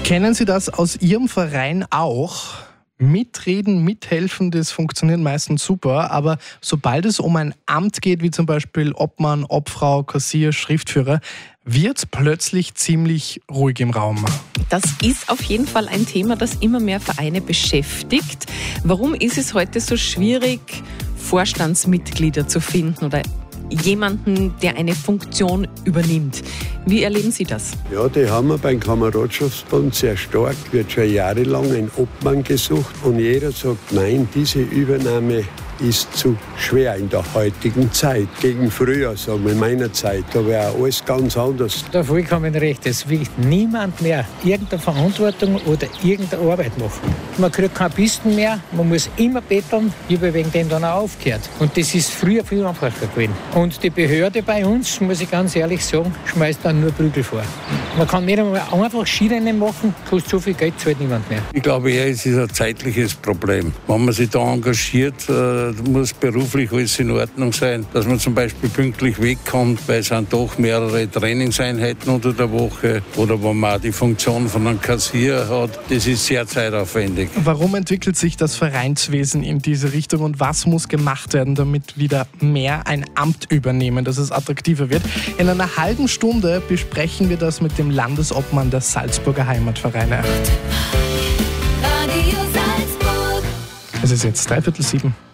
Kennen Sie das aus Ihrem Verein auch? Mitreden, mithelfen, das funktioniert meistens super, aber sobald es um ein Amt geht, wie zum Beispiel Obmann, Obfrau, Kassier, Schriftführer, wird es plötzlich ziemlich ruhig im Raum. Das ist auf jeden Fall ein Thema, das immer mehr Vereine beschäftigt. Warum ist es heute so schwierig, Vorstandsmitglieder zu finden oder jemanden, der eine Funktion übernimmt? Wie erleben Sie das? Ja, die haben wir beim Kameradschaftsbund sehr stark. Wird schon jahrelang ein Obmann gesucht und jeder sagt, nein, diese Übernahme ist zu schwer in der heutigen Zeit. Gegen früher, sagen wir, in meiner Zeit, da wäre alles ganz anders. Da vollkommen recht. Es will niemand mehr irgendeine Verantwortung oder irgendeine Arbeit machen. Man kriegt keine Pisten mehr, man muss immer betteln, ich habe wegen dem dann auch aufgehört. Und das ist früher viel einfacher gewesen. Und die Behörde bei uns, muss ich ganz ehrlich sagen, schmeißt dann nur Prügel vor. Man kann nicht einmal einfach Skirennen machen, kostet so viel Geld, zahlt niemand mehr. Ich glaube eher, es ist ein zeitliches Problem. Wenn man sich da engagiert, muss beruflich alles in Ordnung sein, dass man zum Beispiel pünktlich wegkommt, weil es sind doch mehrere Trainingseinheiten unter der Woche oder wo man auch die Funktion von einem Kassier hat. Das ist sehr zeitaufwendig. Warum entwickelt sich das Vereinswesen in diese Richtung und was muss gemacht werden, damit wieder mehr ein Amt übernehmen, dass es attraktiver wird? In einer halben Stunde besprechen wir das mit dem Landesobmann der Salzburger Heimatvereine. Radio Salzburg. Es ist jetzt 6:45.